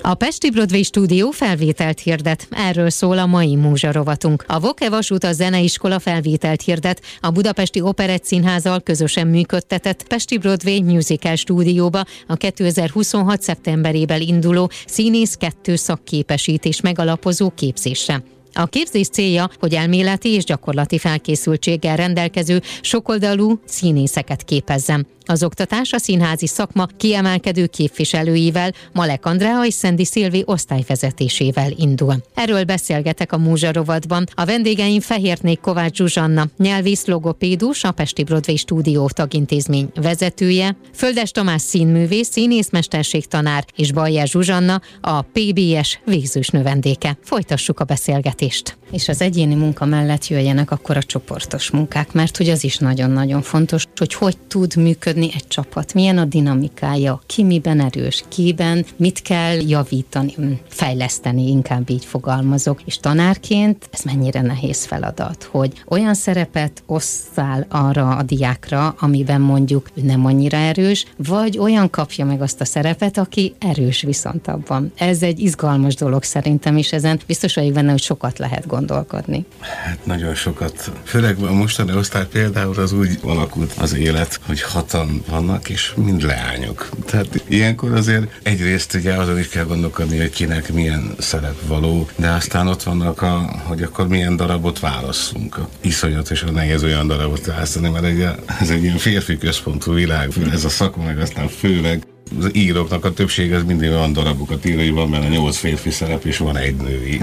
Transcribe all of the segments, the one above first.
A Pesti Broadway stúdió felvételt hirdet. Erről szól a mai Múzsa rovatunk. A Voke Vasút a Zeneiskola felvételt hirdet. A Budapesti Operett Színházzal közösen működtetett Pesti Broadway Musical stúdióba a 2026. szeptemberében induló Színész 2 szakképesítés megalapozó képzésre. A képzés célja, hogy elméleti és gyakorlati felkészültséggel rendelkező sokoldalú színészeket képezzen. Az oktatás a színházi szakma kiemelkedő képviselőivel, Malek Andrea és Szendi Szilvi osztályvezetésével indul. Erről beszélgetek a Múzsa rovatban. A vendégeim Fehérné Kovács Zsuzsanna, nyelvész logopédus, a Pesti Broadway stúdió tagintézmény vezetője, Földes Tamás színművész, színészmesterségtanár és Bajer Zsuzsanna, a PBS végzős növendéke. Folytassuk a beszélgetést. És az egyéni munka mellett jöjjenek akkor a csoportos munkák, mert hogy az is nagyon-nagyon fontos, hogy tud működni egy csapat, milyen a dinamikája, ki miben erős, kiben mit kell javítani, fejleszteni, inkább így fogalmazok. És tanárként ez mennyire nehéz feladat, hogy olyan szerepet osszál arra a diákra, amiben mondjuk nem annyira erős, vagy olyan kapja meg azt a szerepet, aki erős viszont abban. Ez egy izgalmas dolog szerintem, és ezen biztos vagyok benne, hogy sokat lehet gondolkodni. Hát nagyon sokat. Főleg a mostani osztály például az úgy alakult az élet, hogy 6-an vannak, és mind leányok. Tehát ilyenkor azért egyrészt ugye azon is kell gondolkodni, hogy kinek milyen szerep való, de aztán ott vannak, hogy akkor milyen darabot válasszunk. Iszonyatosan nehéz olyan darabot választani, mert ez egy ilyen férfi központú világ, ez a szakma, meg aztán főleg az íróknak a többsége az mindig olyan darabokat ír, hogy van benne 8 férfi szerep, és van egy női.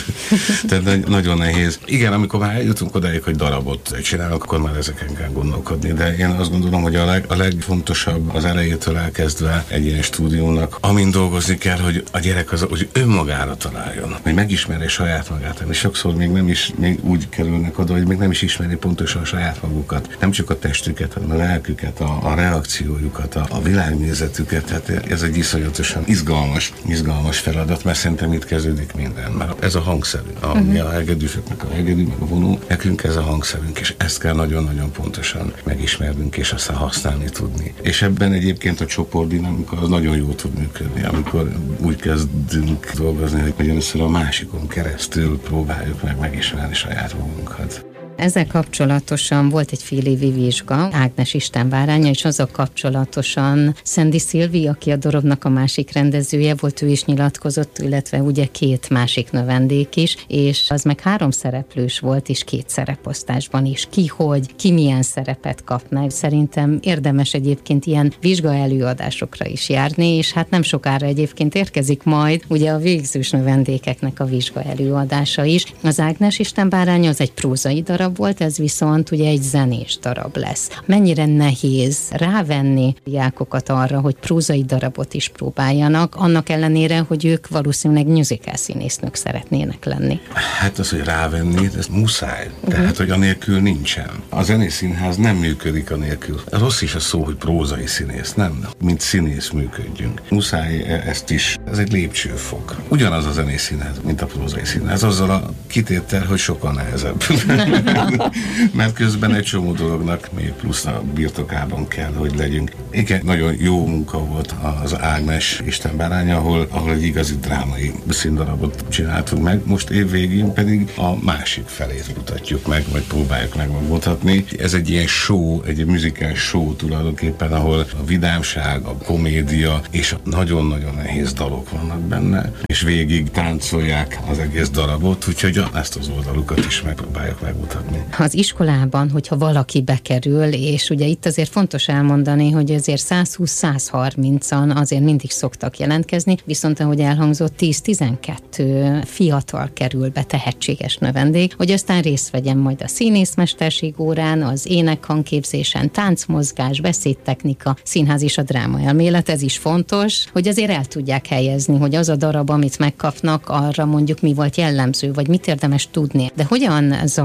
Tehát nagyon nehéz. Igen, amikor már eljutunk odáig, hogy darabot csinálunk, akkor már ezeken kell gondolkodni. De én azt gondolom, hogy a legfontosabb az elejétől elkezdve egy ilyen stúdiónak, amin dolgozni kell, hogy a gyerek hogy önmagára találjon, hogy megismerje saját magát. És sokszor még úgy kerülnek oda, hogy még nem is ismeri pontosan saját magukat. Nem csak a testüket, hanem a lelküket, a reakciójukat, a világnézetüket. Tehát ez egy iszonyatosan izgalmas feladat, mert szerintem itt kezdődik minden. Mert ez a hangszerű, ami a hegedűsöknek a hegedű, meg a vonó, nekünk ez a hangszerünk, és ezt kell nagyon-nagyon pontosan megismernünk, és aztán használni tudni. És ebben egyébként a csoportdinamika az nagyon jól tud működni, amikor úgy kezdünk dolgozni, hogy először a másikon keresztül próbáljuk megismerni saját magunkat. Ezzel kapcsolatosan volt egy fél évi vizsga, Ágnes Istenbáránya, és azzal kapcsolatosan Szendi Szilvi, aki a darabnak a másik rendezője volt, ő is nyilatkozott, illetve ugye 2 másik növendék is, és az meg 3 szereplős volt, és 2 szereposztásban is. Ki milyen szerepet kap meg. Szerintem érdemes egyébként ilyen vizsga előadásokra is járni, és hát nem sokára egyébként érkezik majd ugye a végzős növendékeknek a vizsga előadása is. Az Ágnes Istenbáránya az egy prózai darab volt, ez viszont ugye egy zenés darab lesz. Mennyire nehéz rávenni diákokat arra, hogy prózai darabot is próbáljanak, annak ellenére, hogy ők valószínűleg musical színésznők szeretnének lenni. Hát az, hogy rávenni, ez muszáj. Tehát, hogy anélkül nincsen. A zenészínház nem működik anélkül. Rossz is a szó, hogy prózai színész, nem. Mint színész működjünk. Muszáj ezt is. Ez egy lépcsőfok. Ugyanaz a zenészínház, mint a prózai színház. Azzal a kitétel, hogy sokkal nehezebb. Mert közben egy csomó dolognak még plusz a birtokában kell, hogy legyünk. Igen, nagyon jó munka volt az Ágnes Istenbáránya, ahol egy igazi drámai színdarabot csináltunk meg. Most évvégén pedig a másik felét mutatjuk meg, vagy próbáljuk megmutatni. Ez egy ilyen show, egy musical show tulajdonképpen, ahol a vidámság, a komédia és a nagyon-nagyon nehéz dalok vannak benne, és végig táncolják az egész darabot, úgyhogy ezt az oldalukat is megpróbáljuk megmutatni. Az iskolában, hogyha valaki bekerül, és ugye itt azért fontos elmondani, hogy azért 120-130-an azért mindig szoktak jelentkezni, viszont ahogy elhangzott, 10-12 fiatal kerül be, tehetséges növendék, hogy aztán részt vegyen majd a színészmesterség órán, az énekhangképzésen, táncmozgás, beszédtechnika, színház és a drámaelmélet, ez is fontos, hogy azért el tudják helyezni, hogy az a darab, amit megkapnak, arra mondjuk mi volt jellemző, vagy mit érdemes tudni. De hogyan zajlik a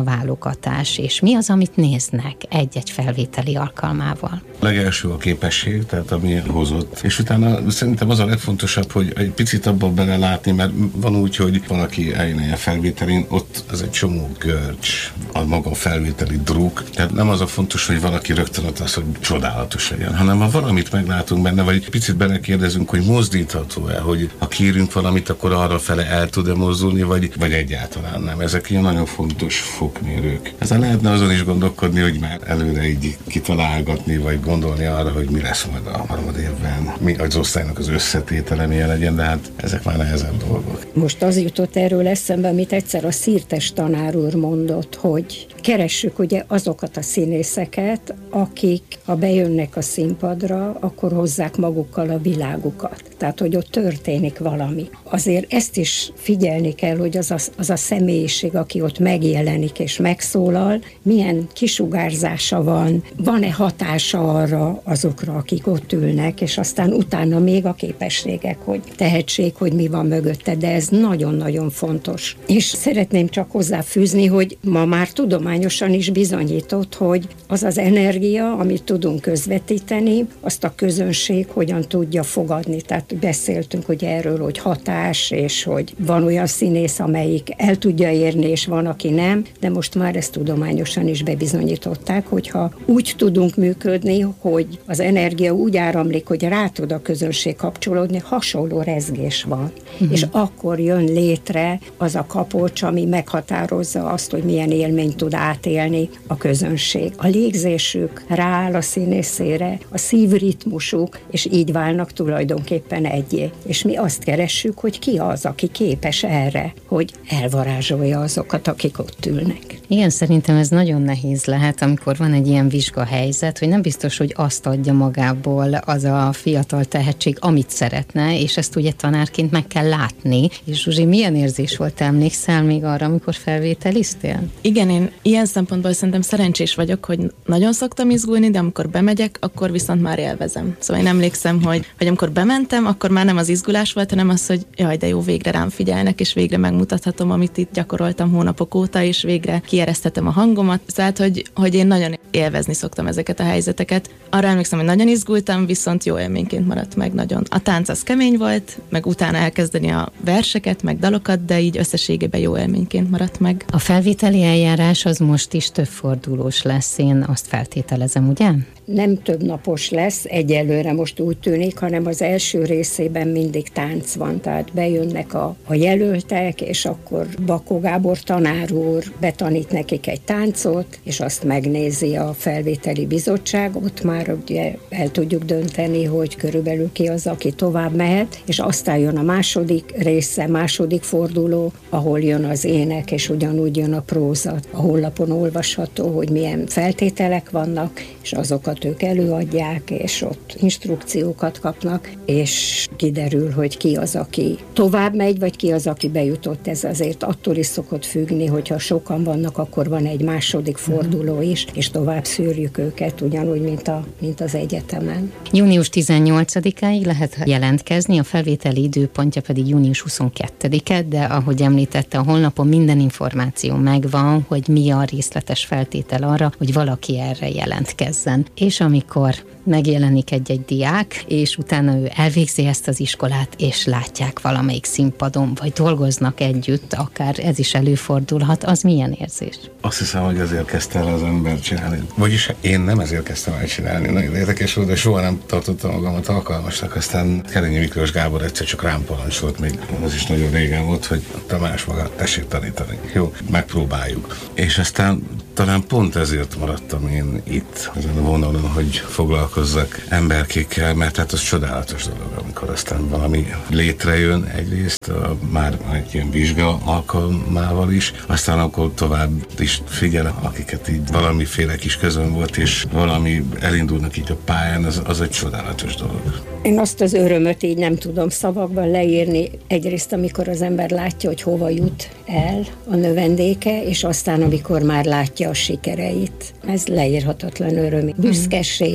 a válogatás, és mi az, amit néznek egy-egy felvételi alkalmával? Legelső a képesség, tehát ami hozott. És utána szerintem az a legfontosabb, hogy egy picit abban belelátni, mert van úgy, hogy van, aki eljön a felvételén, ott ez egy csomó görcs, a maga felvételi druk. Tehát nem az a fontos, hogy valaki rögtön ott az, hogy csodálatos legyen, hanem ha valamit meglátunk benne, vagy picit belekérdezünk, hogy mozdítható-e, hogy ha kérünk valamit, akkor arra fele el tud-e mozdulni, vagy egyáltalán nem. Ezek ilyen nagyon fontos fokmérők. Ezzel lehetne azon is gondolkodni, hogy már előre így kitalálgatni, vagy gondolni arra, hogy mi lesz majd a harmadévben, mi az osztálynak az összetétele milyen legyen, de hát ezek már nehezebb dolgok. Most az jutott erről eszembe, amit egyszer a Szirtes tanár úr mondott, hogy keressük ugye azokat a színészeket, akik, ha bejönnek a színpadra, akkor hozzák magukkal a világukat. Tehát, hogy ott történik valami. Azért ezt is figyelni kell, hogy az a személyiség, aki ott megjelenik és megszólal, milyen kisugárzása van-e hatása arra azokra, akik ott ülnek, és aztán utána még a képességek, hogy tehetség, hogy mi van mögötte, de ez nagyon-nagyon fontos. És szeretném csak hozzáfűzni, hogy ma már tudományosan is bizonyított, hogy az az energia, amit tudunk közvetíteni, azt a közönség hogyan tudja fogadni. Tehát beszéltünk hogy erről, hogy hatás, és hogy van olyan színész, amelyik el tudja érni, és van, aki nem, de most már ezt tudományosan is bebizonyították, hogyha úgy tudunk működni, hogy az energia úgy áramlik, hogy rá tud a közönség kapcsolódni, hasonló rezgés van. És akkor jön létre az a kapocs, ami meghatározza azt, hogy milyen élményt tud átélni a közönség. A légzésük rááll a színészére, a szívritmusuk, és így válnak tulajdonképpen egyé. És mi azt keressük, hogy ki az, aki képes erre, hogy elvarázsolja azokat, akik ott ülnek. Igen, szerintem ez nagyon nehéz lehet, amikor van egy ilyen vizsgahelyzet, hogy nem biztos, hogy azt adja magából az a fiatal tehetség, amit szeretne, és ezt ugye tanárként meg kell látni. És Zsuzsi, milyen érzés volt, te emlékszel még arra, amikor felvételiztél? Igen, én ilyen szempontból szerintem szerencsés vagyok, hogy nagyon szoktam izgulni, de amikor bemegyek, akkor viszont már élvezem. Szóval én emlékszem, hogy amikor bementem, akkor már nem az izgulás volt, hanem az, hogy jaj, de jó, végre rám figyelnek, és végre megmutathatom, amit itt gyakoroltam hónapok óta, és végre kiereszthetem a hangomat. Tehát, hogy én nagyon élvezni szoktam ezeket a helyzeteket. Arra emlékszem, hogy nagyon izgultam, viszont jó élményként maradt meg nagyon. A tánc az kemény volt, meg utána elkezdeni a verseket, meg dalokat, de így összességében jó élményként maradt meg. A felvételi eljárás az most is több fordulós lesz, én azt feltételezem, ugye? Nem több napos lesz, egyelőre most úgy tűnik, hanem az első részében mindig tánc van, tehát bejönnek a jelöltek, és akkor Bakó Gábor tanár úr betanít nekik egy táncot, és azt megnézi a felvételi bizottság, ott már ugye el tudjuk dönteni, hogy körülbelül ki az, aki tovább mehet, és aztán jön a második része, második forduló, ahol jön az ének, és ugyanúgy jön a próza. A honlapon olvasható, hogy milyen feltételek vannak, és azokat ők előadják, és ott instrukciókat kapnak, és kiderül, hogy ki az, aki tovább megy, vagy ki az, aki bejutott. Ez azért attól is szokott függni, hogyha sokan vannak, akkor van egy második forduló is, és tovább szűrjük őket, ugyanúgy, mint az egyetemen. Június 18-áig lehet jelentkezni, a felvételi időpontja pedig június 22-e, de ahogy említette, a honlapon minden információ megvan, hogy mi a részletes feltétel arra, hogy valaki erre jelentkezzen. És amikor megjelenik egy diák, és utána ő elvégzi ezt az iskolát, és látják valamelyik színpadon, vagy dolgoznak együtt, akár ez is előfordulhat, az milyen érzés? Azt hiszem, hogy azért kezdte el az ember csinálni. Vagyis én nem ezért kezdtem el csinálni. Nagyon érdekes volt, de soha nem tartottam magamat alkalmasnak. Aztán Kerényi Miklós Gábor egyszer csak rám parancsolt, még az is nagyon régen volt, hogy Tamás maga, tessék tanítani. Jó, megpróbáljuk. És aztán talán pont ezért maradtam én itt, ezen a vonalon, hogy foglalkozzak emberkékkel, mert hát az csodálatos dolog, amikor aztán valami létrejön egyrészt, már egy ilyen vizsga alkalmával is, aztán akkor tovább is figyel, akiket így valamiféle kis közön volt, és valami elindulnak így a pályán, az egy csodálatos dolog. Én azt az örömöt így nem tudom szavakban leírni. Egyrészt, amikor az ember látja, hogy hova jut el a növendéke, és aztán, amikor már látja a sikereit. Ez leírhatatlan öröm. Büszkeség,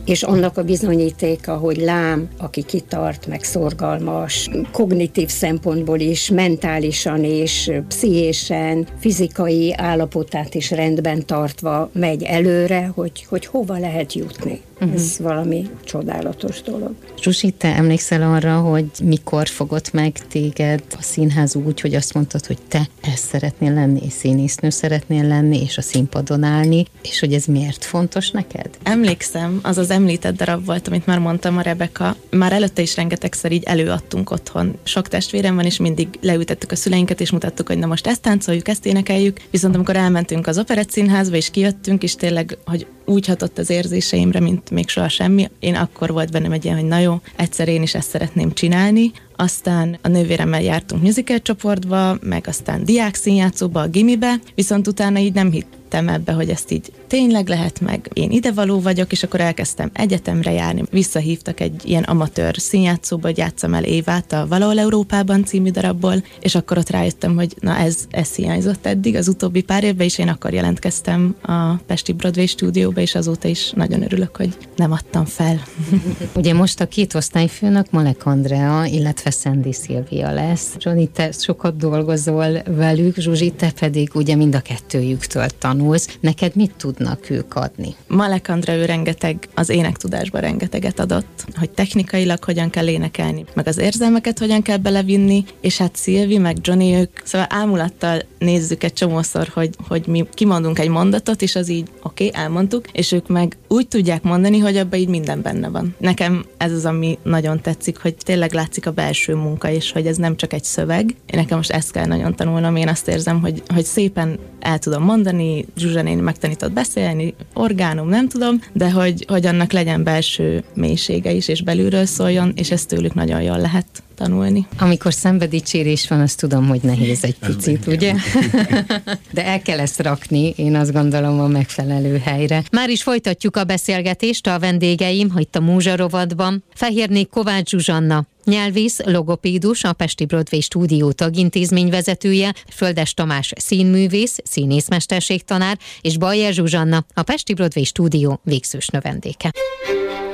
és annak a bizonyítéka, hogy lám, aki kitart, meg szorgalmas, kognitív szempontból is, mentálisan és pszichésen, fizikai állapotát is rendben tartva megy előre, hogy hova lehet jutni. Ez valami csodálatos dolog. Zsuzsi, te emlékszel arra, hogy mikor fogott meg téged a színház úgy, hogy azt mondtad, hogy te ezt szeretnél lenni, és színésznő szeretnél lenni, és a színpadon állni, és hogy ez miért fontos neked? Emlékszem, az az említett darab volt, amit már mondtam, a Rebeka. Már előtte is rengetegszer így előadtunk otthon. Sok testvérem van, és mindig leültettük a szüleinket, és mutattuk, hogy na most ezt táncoljuk, ezt énekeljük. Viszont amikor elmentünk az Operett Színházba, és kijöttünk, és tényleg, hogy úgy hatott az érzéseimre, mint még soha semmi. Én akkor volt bennem egy ilyen, hogy na jó, egyszer én is ezt szeretném csinálni. Aztán a nővéremmel jártunk musical csoportba, meg aztán diákszínjátszóba, a gimibe, viszont utána így nem hittem ebbe, hogy ezt így tényleg lehet, meg én idevaló vagyok, és akkor elkezdtem egyetemre járni. Visszahívtak egy ilyen amatőr színjátszóba, hogy játsszam el Évát a Valahol Európában című darabból, és akkor ott rájöttem, hogy na ez hiányzott eddig, az utóbbi pár évben is én akkor jelentkeztem a Pesti Broadway stúdióba, és azóta is nagyon örülök, hogy nem adtam fel. Ugye most a két osztályfőnök Malek Andrea, illetve Szendi Szilvia lesz. Johnny, te sokat dolgozol velük, Zsuzsi, te pedig ugye mind a kettőjüktől tanulsz. Neked mit tudnak ők adni? Malek Andrea, ő rengeteg, az énektudásban rengeteget adott, hogy technikailag hogyan kell énekelni, meg az érzelmeket hogyan kell belevinni, és hát Szilvi, meg Johnny, ők szóval ámulattal nézzük egy csomószor, hogy mi kimondunk egy mondatot, és az így oké, elmondtuk, és ők meg úgy tudják mondani, hogy abban így minden benne van. Nekem ez az, ami nagyon tetszik, hogy tényleg látszik a belső munka, és hogy ez nem csak egy szöveg. Nekem most ezt kell nagyon tanulnom, én azt érzem, hogy szépen el tudom mondani, Zsuzsa néni megtanított beszélni, orgánum, nem tudom, de hogy annak legyen belső mélysége is, és belülről szóljon, és ezt tőlük nagyon jól lehet tanulni. Amikor szenvedicsérés van, azt tudom, hogy nehéz egy picit, ugye? De el kell ezt rakni, én azt gondolom, a megfelelő helyre. Már is folytatjuk a beszélgetést a vendégeim, itt a Múzsa rovatban. Fehérné Kovács Zsuzsanna, nyelvész, logopédus, a Pesti Broadway stúdió tagintézmény vezetője, Földes Tamás színművész, színészmesterségtanár, és Bajer Zsuzsanna, a Pesti Broadway stúdió végzős növendéke.